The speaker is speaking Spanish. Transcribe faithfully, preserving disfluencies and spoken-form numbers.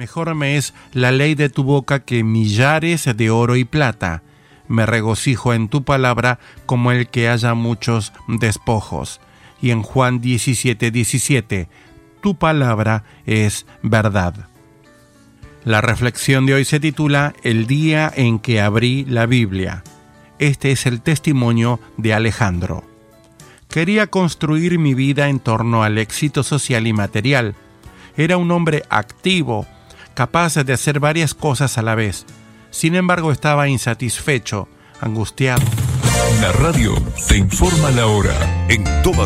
Mejor me es la ley de tu boca que millares de oro y plata. Me regocijo en tu palabra como el que haya muchos despojos. Y en Juan diecisiete, diecisiete, tu palabra es verdad. La reflexión de hoy se titula El día en que abrí la Biblia. Este es el testimonio de Alejandro. Quería construir mi vida en torno al éxito social y material. Era un hombre activo, capaz de hacer varias cosas a la vez. Sin embargo, estaba insatisfecho, angustiado. La radio te informa la hora en todas